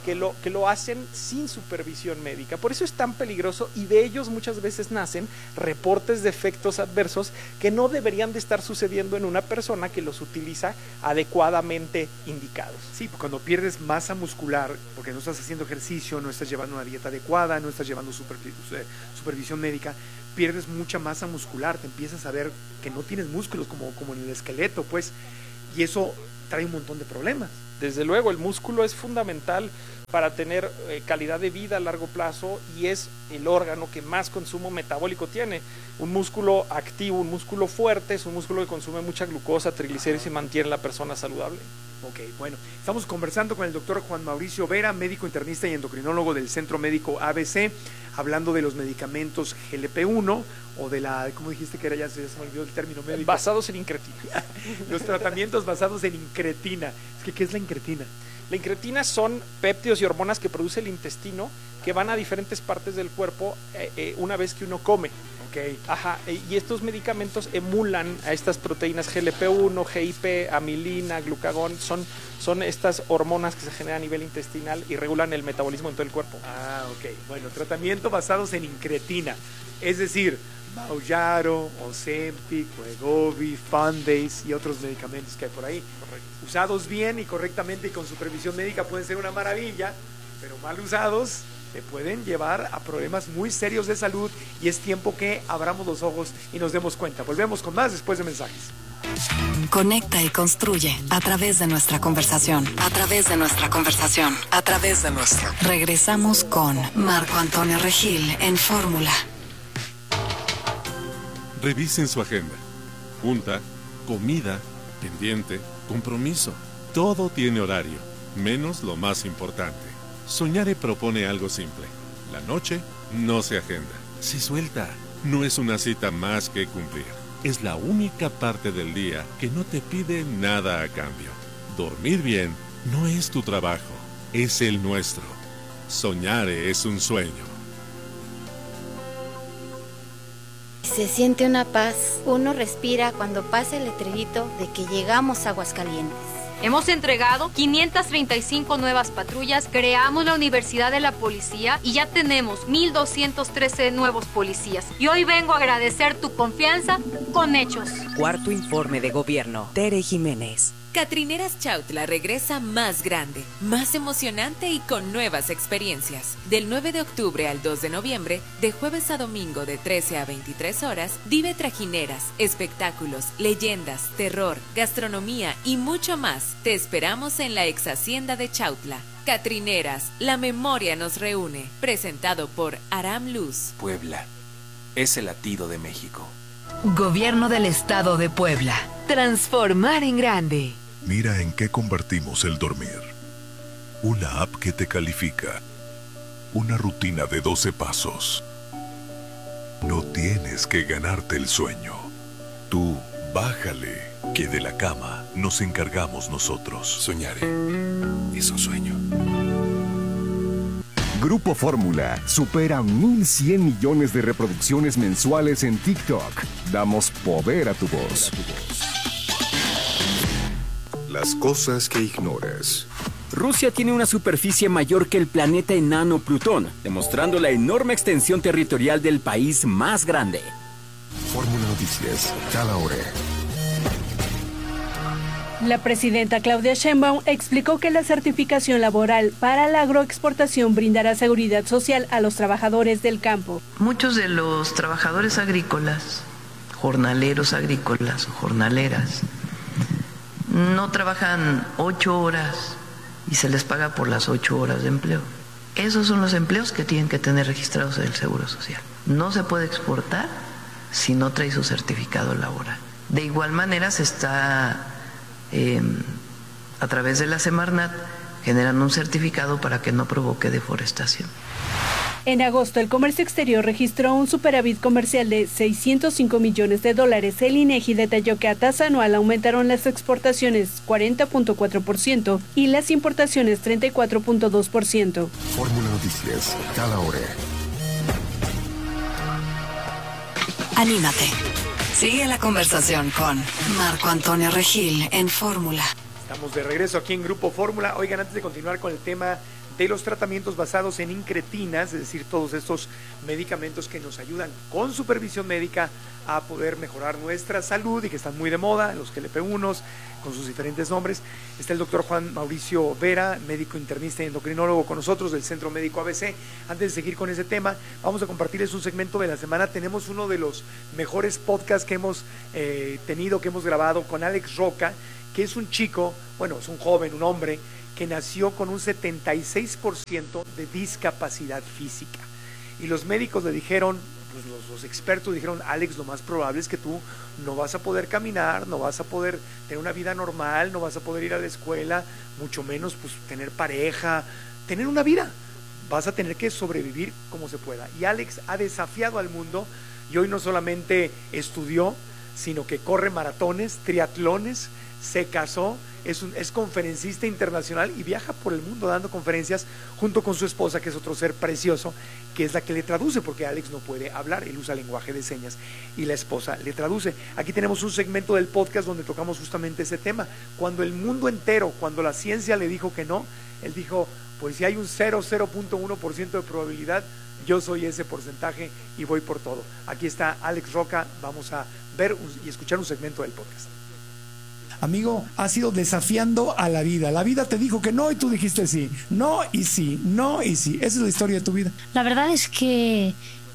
que lo, que lo hacen sin supervisión médica. Por eso es tan peligroso y de ellos muchas veces nacen reportes de efectos adversos que no deberían de estar sucediendo en una persona que los utiliza adecuadamente indicados. Sí, cuando pierdes masa muscular, porque no estás haciendo ejercicio, no estás llevando una dieta adecuada, no estás llevando supervi- supervisión médica, pierdes mucha masa muscular, te empiezas a ver que no tienes músculos como, como en el esqueleto, pues, y eso trae un montón de problemas. Desde luego, el músculo es fundamental para tener eh, calidad de vida a largo plazo y es el órgano que más consumo metabólico tiene. Un músculo activo, un músculo fuerte, es un músculo que consume mucha glucosa, triglicéridos y mantiene a la persona saludable. Ok, bueno, estamos conversando con el doctor Juan Mauricio Vera, médico internista y endocrinólogo del Centro Médico A B C, hablando de los medicamentos G L P uno o de la, ¿cómo dijiste que era? Ya se, ya se me olvidó el término médico. Basados en incretina. Los tratamientos basados en incretina. Es que, ¿qué es la incretina? La incretina son péptidos y hormonas que produce el intestino que van a diferentes partes del cuerpo eh, eh, una vez que uno come. Okay. Ajá, y estos medicamentos emulan a estas proteínas G L P uno, G I P, amilina, glucagón, son, son estas hormonas que se generan a nivel intestinal y regulan el metabolismo en todo el cuerpo. Ah, ok. Bueno, tratamiento basados en incretina, es decir, Mounjaro, Ozempic, Wegovy, Fundace y otros medicamentos que hay por ahí. Correcto. Usados bien y correctamente y con supervisión médica pueden ser una maravilla, pero mal usados te pueden llevar a problemas muy serios de salud y es tiempo que abramos los ojos y nos demos cuenta. Volvemos con más después de mensajes. Conecta y construye a través de nuestra conversación, a través de nuestra conversación, a través de nuestra. Regresamos con Marco Antonio Regil en Fórmula. Revisen su agenda. Junta, comida, pendiente, compromiso. Todo tiene horario, menos lo más importante. Soñare propone algo simple. La noche no se agenda, se suelta. No es una cita más que cumplir. Es la única parte del día que no te pide nada a cambio. Dormir bien no es tu trabajo, es el nuestro. Soñare es un sueño. Se siente una paz. Uno respira cuando pasa el letrerito de que llegamos a Aguascalientes. Hemos entregado quinientas treinta y cinco nuevas patrullas, creamos la Universidad de la Policía y ya tenemos mil doscientos trece nuevos policías. Y hoy vengo a agradecer tu confianza con hechos. Cuarto informe de gobierno. Tere Jiménez. Catrineras Chautla regresa más grande, más emocionante y con nuevas experiencias. Del nueve de octubre al dos de noviembre, de jueves a domingo de trece a veintitrés horas, vive trajineras, espectáculos, leyendas, terror, gastronomía y mucho más. Te esperamos en la ex hacienda de Chautla. Catrineras, la memoria nos reúne. Presentado por Aram Luz. Puebla es el latido de México. Gobierno del Estado de Puebla. Transformar en grande. Mira en qué convertimos el dormir. Una app que te califica. Una rutina de doce pasos. No tienes que ganarte el sueño. Tú, bájale, que de la cama nos encargamos nosotros. Soñaré es un sueño. Grupo Fórmula supera mil cien millones de reproducciones mensuales en TikTok. Damos poder a tu voz. Las cosas que ignoras. Rusia tiene una superficie mayor que el planeta enano Plutón, demostrando la enorme extensión territorial del país más grande. Fórmula Noticias, cada hora. La presidenta Claudia Sheinbaum explicó que la certificación laboral para la agroexportación brindará seguridad social a los trabajadores del campo. Muchos de los trabajadores agrícolas, jornaleros agrícolas o jornaleras, no trabajan ocho horas y se les paga por las ocho horas de empleo. Esos son los empleos que tienen que tener registrados en el Seguro Social. No se puede exportar si no trae su certificado laboral. De igual manera se está, eh, a través de la Semarnat, generando un certificado para que no provoque deforestación. En agosto, el comercio exterior registró un superávit comercial de seiscientos cinco millones de dólares. El INEGI detalló que a tasa anual aumentaron las exportaciones cuarenta punto cuatro por ciento y las importaciones treinta y cuatro punto dos por ciento. Fórmula Noticias, cada hora. Anímate. Sigue la conversación con Marco Antonio Regil en Fórmula. Estamos de regreso aquí en Grupo Fórmula. Oigan, antes de continuar con el tema de los tratamientos basados en incretinas, es decir, todos estos medicamentos que nos ayudan con supervisión médica a poder mejorar nuestra salud y que están muy de moda, los G L P uno, con sus diferentes nombres. Está el doctor Juan Mauricio Vera, médico internista y endocrinólogo con nosotros del Centro Médico A B C. Antes de seguir con ese tema, vamos a compartirles un segmento de la semana. Tenemos uno de los mejores podcasts que hemos eh, tenido, que hemos grabado con Alex Roca, que es un chico, bueno, es un joven, un hombre, que nació con un setenta y seis por ciento de discapacidad física. Y los médicos le dijeron, pues los, los expertos dijeron, Alex, lo más probable es que tú no vas a poder caminar, no vas a poder tener una vida normal, no vas a poder ir a la escuela, mucho menos pues tener pareja, tener una vida. Vas a tener que sobrevivir como se pueda. Y Alex ha desafiado al mundo y hoy no solamente estudió, sino que corre maratones, triatlones, se casó, es, un, es conferencista internacional y viaja por el mundo dando conferencias junto con su esposa, que es otro ser precioso, que es la que le traduce, porque Alex no puede hablar, él usa lenguaje de señas y la esposa le traduce. Aquí tenemos un segmento del podcast donde tocamos justamente ese tema. Cuando el mundo entero, cuando la ciencia le dijo que no, él dijo, pues si hay un cero punto uno por ciento de probabilidad, yo soy ese porcentaje y voy por todo. Aquí está Alex Roca, vamos a ver y escuchar un segmento del podcast. Amigo, has ido desafiando a la vida. La vida te dijo que no y tú dijiste sí. No y sí, no y sí. Esa es la historia de tu vida. La verdad es que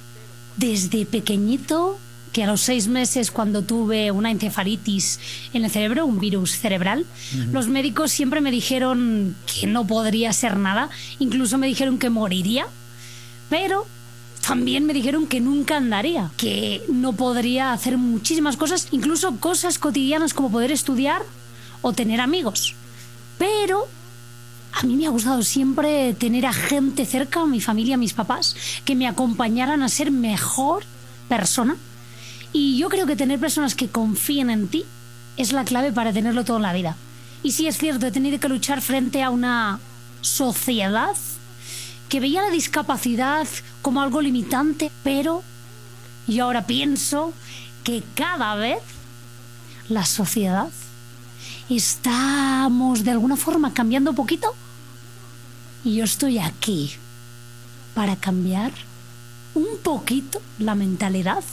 desde pequeñito, que a los seis meses cuando tuve una encefalitis en el cerebro, un virus cerebral, uh-huh. los médicos siempre me dijeron que no podría ser nada. Incluso me dijeron que moriría. Pero también me dijeron que nunca andaría, que no podría hacer muchísimas cosas, incluso cosas cotidianas como poder estudiar o tener amigos. Pero a mí me ha gustado siempre tener a gente cerca, a mi familia, a mis papás, que me acompañaran a ser mejor persona. Y yo creo que tener personas que confíen en ti es la clave para tenerlo todo en la vida. Y sí es cierto, he tenido que luchar frente a una sociedad que veía la discapacidad como algo limitante, pero yo ahora pienso que cada vez la sociedad estamos de alguna forma cambiando un poquito y yo estoy aquí para cambiar un poquito la mentalidad,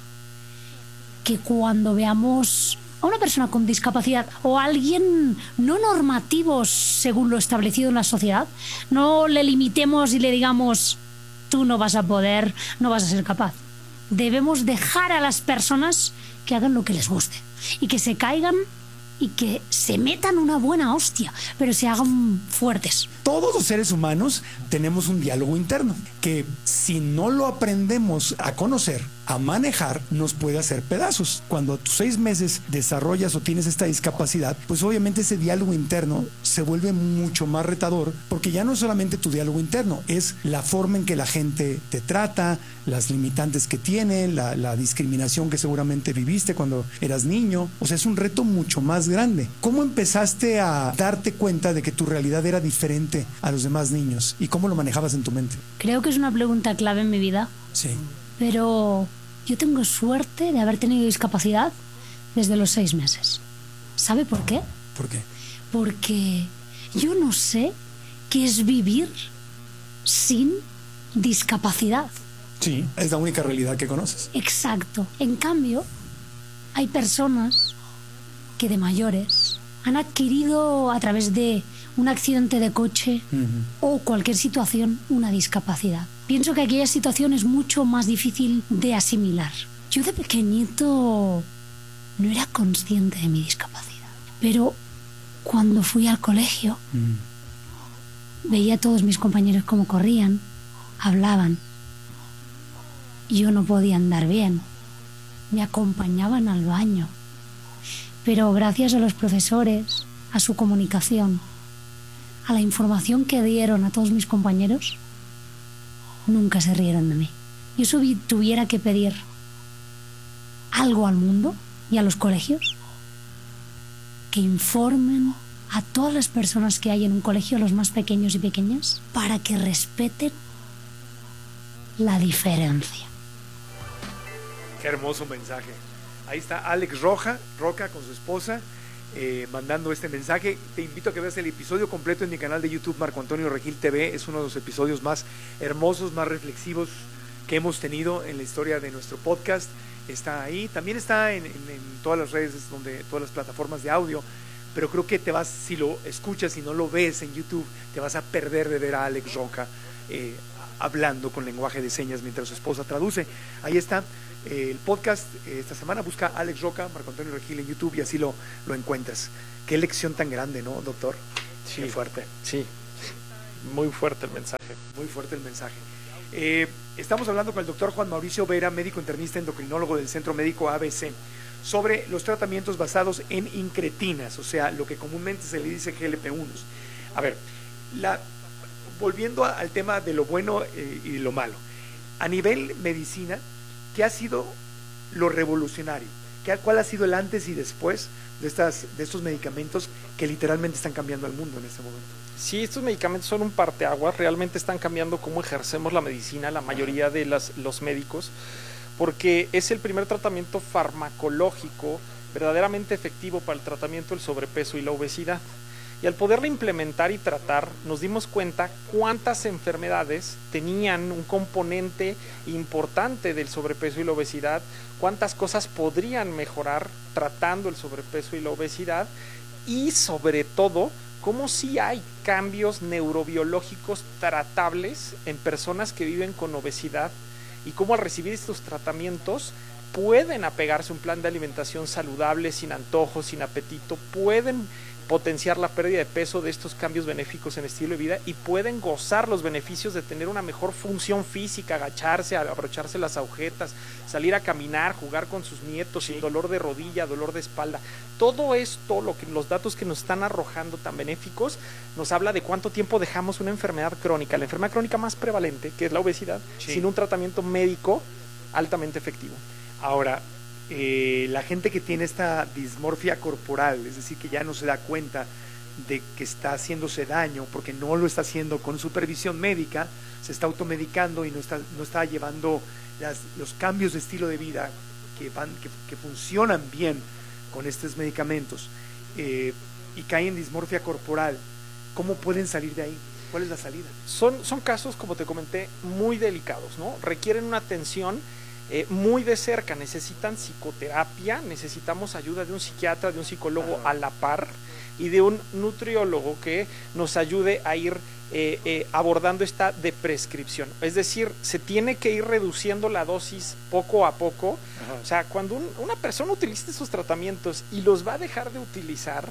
que cuando veamos a una persona con discapacidad o a alguien no normativo según lo establecido en la sociedad, no le limitemos y le digamos, tú no vas a poder, no vas a ser capaz. Debemos dejar a las personas que hagan lo que les guste y que se caigan y que se metan una buena hostia, pero se hagan fuertes. Todos los seres humanos tenemos un diálogo interno que si no lo aprendemos a conocer, a manejar, nos puede hacer pedazos. Cuando a tus seis meses desarrollas o tienes esta discapacidad, pues obviamente ese diálogo interno se vuelve mucho más retador, porque ya no es solamente tu diálogo interno, es la forma en que la gente te trata, las limitantes que tiene, la, la discriminación que seguramente viviste cuando eras niño. O sea, es un reto mucho más grande. ¿Cómo empezaste a darte cuenta de que tu realidad era diferente a los demás niños? ¿Y cómo lo manejabas en tu mente? Creo que es una pregunta clave en mi vida. Sí. Pero yo tengo suerte de haber tenido discapacidad desde los seis meses. ¿Sabe por qué? ¿Por qué? Porque yo no sé qué es vivir sin discapacidad. Sí, es la única realidad que conoces. Exacto. En cambio, hay personas que de mayores han adquirido a través de un accidente de coche uh-huh. o cualquier situación una discapacidad. Pienso que aquella situación es mucho más difícil de asimilar. Yo de pequeñito no era consciente de mi discapacidad, pero cuando fui al colegio uh-huh. veía a todos mis compañeros cómo corrían, hablaban. Yo no podía andar bien, me acompañaban al baño, pero gracias a los profesores, a su comunicación, a la información que dieron a todos mis compañeros, nunca se rieron de mí. Yo si tuviera que pedir algo al mundo y a los colegios, que informen a todas las personas que hay en un colegio, los más pequeños y pequeñas, para que respeten la diferencia. Qué hermoso mensaje. Ahí está Alex Roja, Roca con su esposa, eh, mandando este mensaje. Te invito a que veas el episodio completo en mi canal de YouTube, Marco Antonio Regil T V. Es uno de los episodios más hermosos, más reflexivos que hemos tenido en la historia de nuestro podcast. Está ahí, también está en, en, en todas las redes, donde todas las plataformas de audio, pero creo que te vas, si lo escuchas y no lo ves en YouTube, te vas a perder de ver a Alex Roca eh, hablando con lenguaje de señas mientras su esposa traduce. Ahí está eh, el podcast. Eh, esta semana busca Alex Roca, Marco Antonio Regil en YouTube y así lo, lo encuentras. Qué lección tan grande, ¿no, doctor? Sí, Qué fuerte. Sí, muy fuerte el mensaje. Muy fuerte el mensaje. Eh, estamos hablando con el doctor Juan Mauricio Vera, médico internista endocrinólogo del Centro Médico A B C, sobre los tratamientos basados en incretinas, o sea, lo que comúnmente se le dice G L P uno. A ver, la, volviendo a, al tema de lo bueno eh, y lo malo, a nivel medicina, ¿qué ha sido lo revolucionario? ¿Qué, ¿Cuál ha sido el antes y después de, estas, de estos medicamentos que literalmente están cambiando al mundo en este momento? Sí, estos medicamentos son un parteaguas, realmente están cambiando cómo ejercemos la medicina, la mayoría de las, los médicos, porque es el primer tratamiento farmacológico verdaderamente efectivo para el tratamiento del sobrepeso y la obesidad. Y al poderla implementar y tratar, nos dimos cuenta cuántas enfermedades tenían un componente importante del sobrepeso y la obesidad, cuántas cosas podrían mejorar tratando el sobrepeso y la obesidad, y sobre todo, cómo sí hay cambios neurobiológicos tratables en personas que viven con obesidad y cómo al recibir estos tratamientos pueden apegarse a un plan de alimentación saludable, sin antojos, sin apetito, pueden potenciar la pérdida de peso de estos cambios benéficos en estilo de vida y pueden gozar los beneficios de tener una mejor función física, agacharse, abrocharse las agujetas, salir a caminar, jugar con sus nietos sin dolor de rodilla, dolor de espalda. Todo esto, lo que, los datos que nos están arrojando tan benéficos, nos habla de cuánto tiempo dejamos una enfermedad crónica, la enfermedad crónica más prevalente, que es la obesidad, sí, sin un tratamiento médico altamente efectivo. Ahora, Eh, la gente que tiene esta dismorfia corporal, es decir, que ya no se da cuenta de que está haciéndose daño porque no lo está haciendo con supervisión médica, se está automedicando y no está, no está llevando las, los cambios de estilo de vida que, van, que, que funcionan bien con estos medicamentos eh, y caen en dismorfia corporal. ¿Cómo pueden salir de ahí? ¿Cuál es la salida? Son, son casos, como te comenté, muy delicados, ¿no? Requieren una atención Eh, muy de cerca, necesitan psicoterapia, necesitamos ayuda de un psiquiatra, de un psicólogo a la par y de un nutriólogo que nos ayude a ir eh, eh, abordando esta de prescripción. Es decir, se tiene que ir reduciendo la dosis poco a poco. Ajá. O sea, cuando un, una persona utiliza esos tratamientos y los va a dejar de utilizar,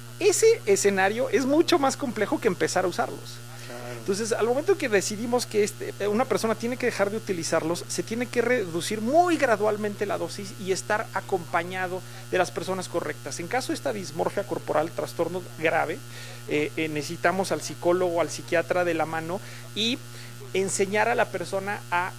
ese escenario es mucho más complejo que empezar a usarlos. Entonces, al momento que decidimos que este, una persona tiene que dejar de utilizarlos, se tiene que reducir muy gradualmente la dosis y estar acompañado de las personas correctas. En caso de esta dismorfia corporal, trastorno grave, eh, eh, necesitamos al psicólogo, al psiquiatra de la mano y enseñar a la persona a,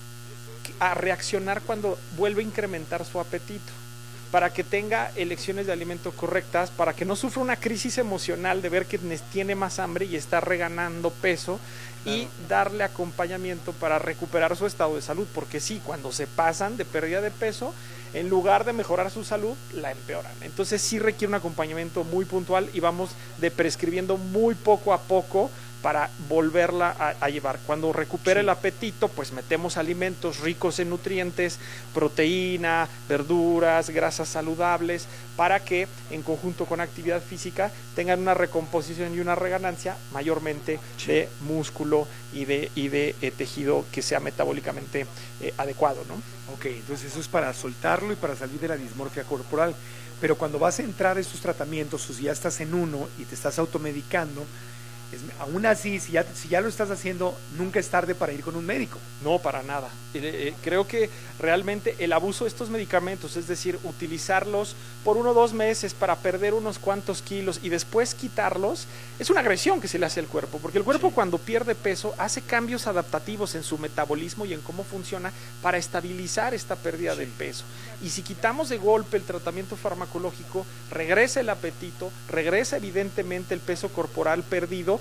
a reaccionar cuando vuelve a incrementar su apetito, para que tenga elecciones de alimento correctas, para que no sufra una crisis emocional de ver que tiene más hambre y está reganando peso, claro, y darle acompañamiento para recuperar su estado de salud, porque sí, cuando se pasan de pérdida de peso, en lugar de mejorar su salud, la empeoran. Entonces sí requiere un acompañamiento muy puntual y vamos de prescribiendo muy poco a poco para volverla a, a llevar. Cuando recupere sí. el apetito, pues metemos alimentos ricos en nutrientes, proteína, verduras, grasas saludables, para que en conjunto con actividad física tengan una recomposición y una reganancia mayormente sí. de músculo y de, y de eh, tejido que sea metabólicamente eh, adecuado, ¿no? Ok, entonces eso es para soltarlo y para salir de la dismorfia corporal. Pero cuando vas a entrar a estos tratamientos, o si ya estás en uno y te estás automedicando, Es, aún así, si ya, si ya lo estás haciendo, nunca es tarde para ir con un médico. No, para nada. Eh, eh, creo que realmente el abuso de estos medicamentos, es decir, utilizarlos por uno o dos meses para perder unos cuantos kilos y después quitarlos, es una agresión que se le hace al cuerpo, porque el cuerpo sí. cuando pierde peso hace cambios adaptativos en su metabolismo y en cómo funciona para estabilizar esta pérdida sí. de peso. Y si quitamos de golpe el tratamiento farmacológico, regresa el apetito, regresa evidentemente el peso corporal perdido,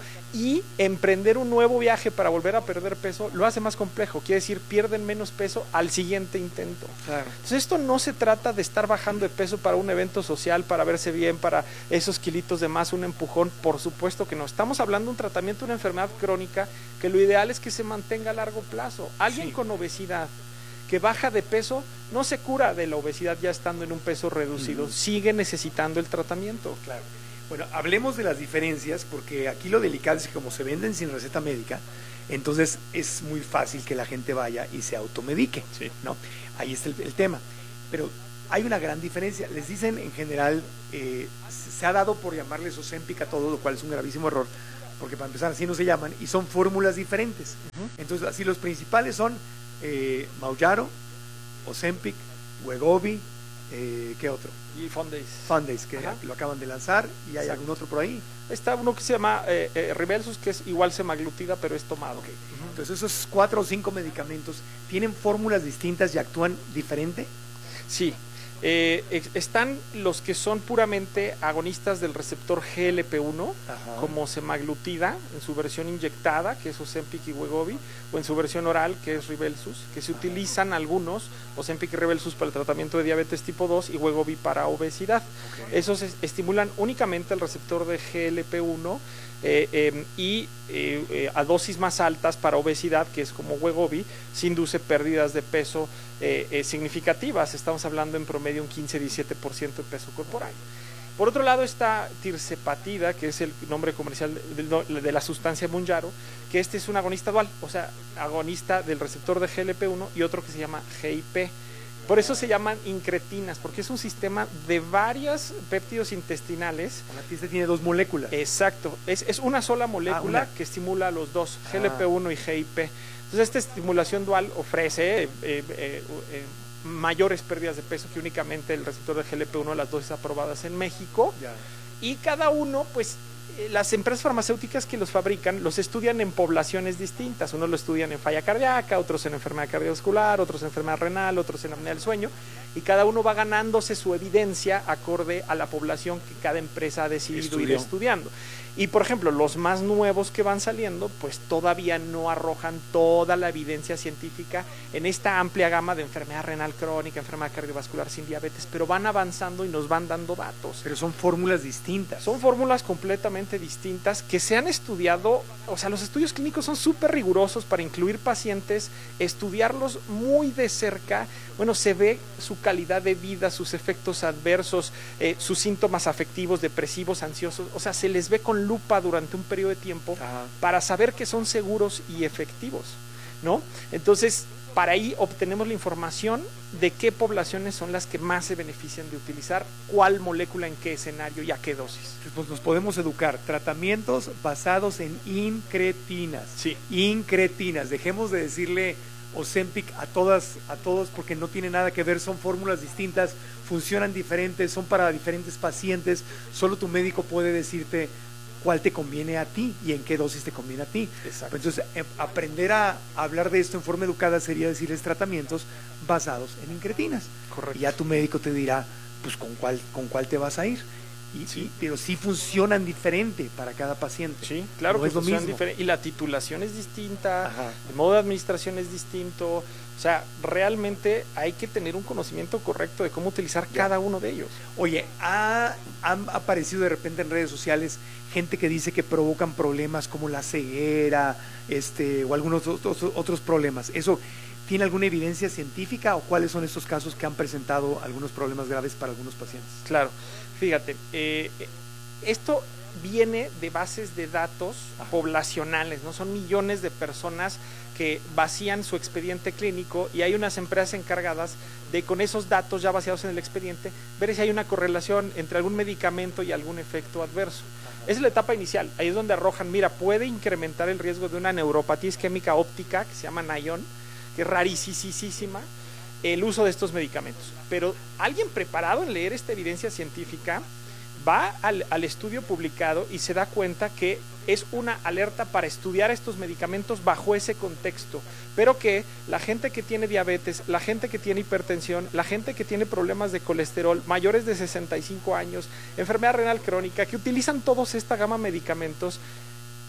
y emprender un nuevo viaje para volver a perder peso lo hace más complejo, quiere decir pierden menos peso al siguiente intento. Claro. Entonces esto no se trata de estar bajando de peso para un evento social, para verse bien, para esos kilitos de más, un empujón, por supuesto que no. Estamos hablando de un tratamiento de una enfermedad crónica que lo ideal es que se mantenga a largo plazo. Alguien sí. con obesidad que baja de peso no se cura de la obesidad ya estando en un peso reducido, mm. sigue necesitando el tratamiento. Claro. Bueno, hablemos de las diferencias, porque aquí lo delicado es que como se venden sin receta médica, entonces es muy fácil que la gente vaya y se automedique, sí. ¿no? Ahí está el, el tema. Pero hay una gran diferencia. Les dicen en general, eh, se ha dado por llamarles Ozempic a todo, lo cual es un gravísimo error, porque para empezar así no se llaman, y son fórmulas diferentes. Uh-huh. Entonces así los principales son eh, Mounjaro, Ozempic, Wegovy, eh, ¿qué otro? Y Fondace. Fondace, que Ajá. lo acaban de lanzar, y hay Exacto. algún otro por ahí. Está uno que se llama eh, eh, Rybelsus, que es igual semaglutida, pero es tomado. Okay. Uh-huh. Entonces esos cuatro o cinco medicamentos, ¿tienen fórmulas distintas y actúan diferente? Sí. Eh, están los que son puramente agonistas del receptor G L P uno, Ajá. como semaglutida en su versión inyectada, que es Ozempic y Wegovy, o en su versión oral, que es Rybelsus, que se Ajá. utilizan algunos, Ozempic y Rybelsus para el tratamiento de diabetes tipo dos y Wegovy para obesidad. Okay. Esos es, estimulan únicamente el receptor de G L P uno eh, eh, y eh, eh, a dosis más altas para obesidad, que es como Wegovy, se induce pérdidas de peso eh, eh, significativas. Estamos hablando en promedio un quince a diecisiete por ciento de peso corporal. Por otro lado está tirzepatida, que es el nombre comercial de, de, de la sustancia Mounjaro, que este es un agonista dual, o sea, agonista del receptor de G L P uno y otro que se llama G I P. Por eso se llaman incretinas, porque es un sistema de varios péptidos intestinales. Este tiene dos moléculas. Exacto, es, es una sola molécula ah, una. que estimula a los dos, ah. G L P uno y G I P. Entonces esta estimulación dual ofrece eh, eh, eh, eh, mayores pérdidas de peso que únicamente el receptor de G L P uno, las dosis aprobadas en México. Ya. Y cada uno, pues, las empresas farmacéuticas que los fabrican los estudian en poblaciones distintas. Unos lo estudian en falla cardíaca, otros en enfermedad cardiovascular, otros en enfermedad renal, otros en apnea del sueño, y cada uno va ganándose su evidencia acorde a la población que cada empresa ha decidido Estudió. ir estudiando. Y por ejemplo, los más nuevos que van saliendo, pues todavía no arrojan toda la evidencia científica en esta amplia gama de enfermedad renal crónica, enfermedad cardiovascular sin diabetes, pero van avanzando y nos van dando datos. Pero son fórmulas distintas. Son fórmulas completamente distintas que se han estudiado, o sea, los estudios clínicos son súper rigurosos para incluir pacientes, estudiarlos muy de cerca. Bueno, se ve su calidad de vida, sus efectos adversos, eh, sus síntomas afectivos, depresivos, ansiosos, o sea, se les ve con lupa durante un periodo de tiempo Ajá. para saber que son seguros y efectivos, ¿no? Entonces, para ahí obtenemos la información de qué poblaciones son las que más se benefician de utilizar cuál molécula en qué escenario y a qué dosis. Pues nos podemos educar. Tratamientos basados en incretinas. Sí. Incretinas. Dejemos de decirle Ozempic a todas, a todos, porque no tiene nada que ver, son fórmulas distintas, funcionan diferentes, son para diferentes pacientes. Solo tu médico puede decirte cuál te conviene a ti y en qué dosis te conviene a ti. Exacto. Entonces, eh, aprender a hablar de esto en forma educada sería decirles tratamientos basados en incretinas. Correcto. Y ya tu médico te dirá, pues con cuál, con cuál te vas a ir. Y, sí. y, pero sí funcionan diferente para cada paciente. Sí, claro no que es lo funcionan mismo. diferente. Y la titulación es distinta, Ajá. el modo de administración es distinto. O sea, realmente hay que tener un conocimiento correcto de cómo utilizar ya. cada uno de ellos. Oye, ha, han aparecido de repente en redes sociales gente que dice que provocan problemas como la ceguera, este, o algunos otros, otros problemas. ¿Eso tiene alguna evidencia científica o cuáles son estos casos que han presentado algunos problemas graves para algunos pacientes? Claro, fíjate, eh, esto viene de bases de datos Ajá. poblacionales, ¿no? Son millones de personas que vacían su expediente clínico y hay unas empresas encargadas de, con esos datos ya vaciados en el expediente, ver si hay una correlación entre algún medicamento y algún efecto adverso. Ajá. Esa es la etapa inicial, ahí es donde arrojan, mira, puede incrementar el riesgo de una neuropatía isquémica óptica, que se llama Nayon, que es rarísima, el uso de estos medicamentos. Pero alguien preparado en leer esta evidencia científica va al, al estudio publicado y se da cuenta que es una alerta para estudiar estos medicamentos bajo ese contexto, pero que la gente que tiene diabetes, la gente que tiene hipertensión, la gente que tiene problemas de colesterol, mayores de sesenta y cinco años, enfermedad renal crónica, que utilizan todos esta gama de medicamentos,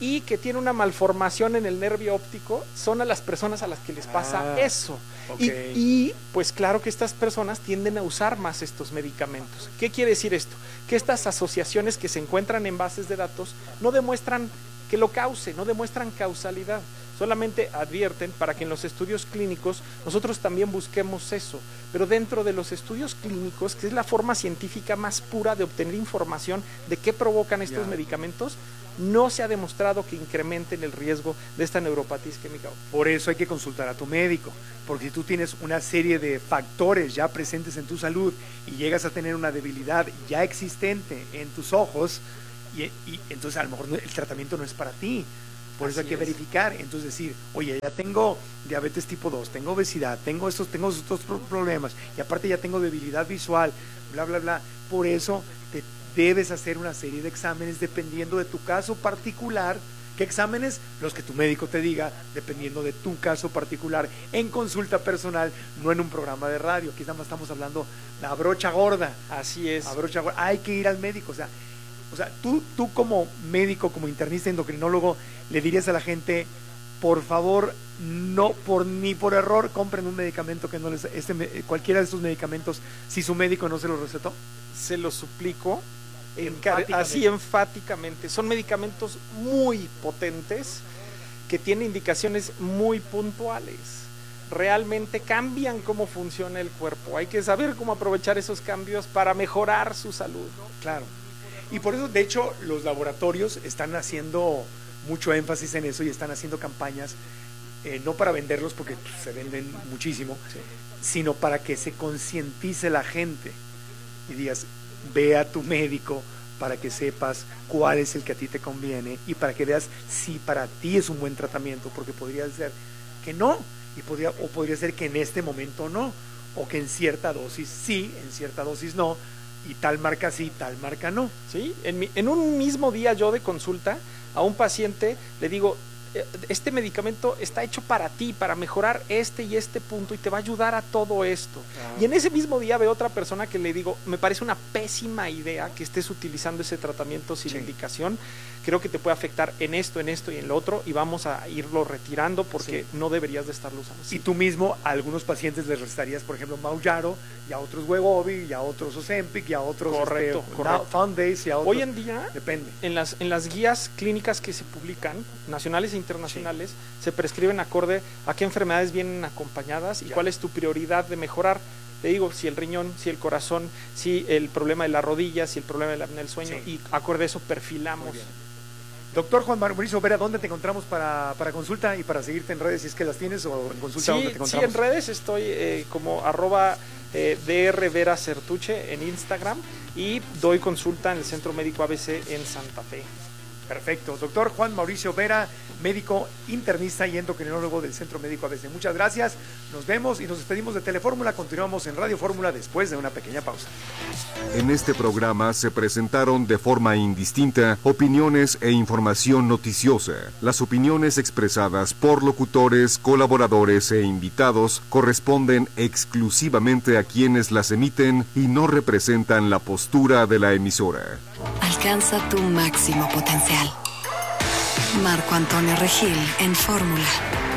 y que tiene una malformación en el nervio óptico son a las personas a las que les pasa Ah, eso. okay. Y, y pues claro que estas personas tienden a usar más estos medicamentos. ¿Qué quiere decir esto? Que estas asociaciones que se encuentran en bases de datos no demuestran que lo cause, no demuestran causalidad. Solamente advierten para que en los estudios clínicos nosotros también busquemos eso, pero dentro de los estudios clínicos, que es la forma científica más pura de obtener información de qué provocan estos Ya. medicamentos, no se ha demostrado que incrementen el riesgo de esta neuropatía isquémica. Por eso hay que consultar a tu médico, porque si tú tienes una serie de factores ya presentes en tu salud y llegas a tener una debilidad ya existente en tus ojos, y, y entonces a lo mejor el tratamiento no es para ti. Por eso Así hay que es. verificar, entonces decir, oye, ya tengo diabetes tipo dos, tengo obesidad, tengo estos, tengo estos pro- problemas, y aparte ya tengo debilidad visual, bla, bla, bla. Por eso te debes hacer una serie de exámenes dependiendo de tu caso particular. ¿Qué exámenes? Los que tu médico te diga, dependiendo de tu caso particular, en consulta personal, no en un programa de radio. Aquí nada más estamos hablando la brocha gorda. Así es. La brocha gorda. Hay que ir al médico, o sea, O sea, tú, tú como médico, como internista, endocrinólogo, le dirías a la gente, por favor, no por ni por error compren un medicamento que no les, este, cualquiera de estos medicamentos, si su médico no se los recetó. Se los suplico, Enfáticamente. así enfáticamente. Son medicamentos muy potentes que tienen indicaciones muy puntuales. Realmente cambian cómo funciona el cuerpo. Hay que saber cómo aprovechar esos cambios para mejorar su salud. Claro. Y por eso, de hecho, los laboratorios están haciendo mucho énfasis en eso y están haciendo campañas, eh, no para venderlos porque pues, se venden muchísimo, sí, sino para que se concientice la gente y digas, ve a tu médico para que sepas cuál es el que a ti te conviene y para que veas si para ti es un buen tratamiento, porque podría ser que no, y podría, o podría ser que en este momento no, o que en cierta dosis sí, en cierta dosis no, y tal marca sí, tal marca no. Sí, en, mi, en un mismo día yo de consulta a un paciente le digo, este medicamento está hecho para ti, para mejorar este y este punto y te va a ayudar a todo esto. Ah. Y en ese mismo día veo otra persona que le digo, me parece una pésima idea que estés utilizando ese tratamiento sin sí. indicación. Creo que te puede afectar en esto, en esto y en lo otro y vamos a irlo retirando porque sí. no deberías de estarlo usando. Sí. Y tú mismo a algunos pacientes les recetarías, por ejemplo, Mounjaro, y a otros Wegovy, y a otros Ozempic, y a otros correcto, este, correcto. Foundays, y a otros. Hoy en día, depende. En las, en las guías clínicas que se publican, nacionales e internacionales, sí. se prescriben acorde a qué enfermedades vienen acompañadas y ya. cuál es tu prioridad de mejorar. Te digo, si el riñón, si el corazón, si el problema de la rodilla, si el problema de la apnea del sueño, sí. y acorde a eso perfilamos. Doctor Juan Mauricio Vera, ¿dónde te encontramos para, para consulta y para seguirte en redes si es que las tienes o en consulta? Sí, ¿dónde te encontramos? Sí, en redes estoy eh, como arroba eh, dr Vera Certuche en Instagram y doy consulta en el Centro Médico A B C en Santa Fe. Perfecto. Doctor Juan Mauricio Vera, médico internista y endocrinólogo del Centro Médico A B C. Muchas gracias. Nos vemos y nos despedimos de Telefórmula. Continuamos en Radio Fórmula después de una pequeña pausa. En este programa se presentaron de forma indistinta opiniones e información noticiosa. Las opiniones expresadas por locutores, colaboradores e invitados corresponden exclusivamente a quienes las emiten y no representan la postura de la emisora. Alcanza tu máximo potencial. Marco Antonio Regil en Fórmula.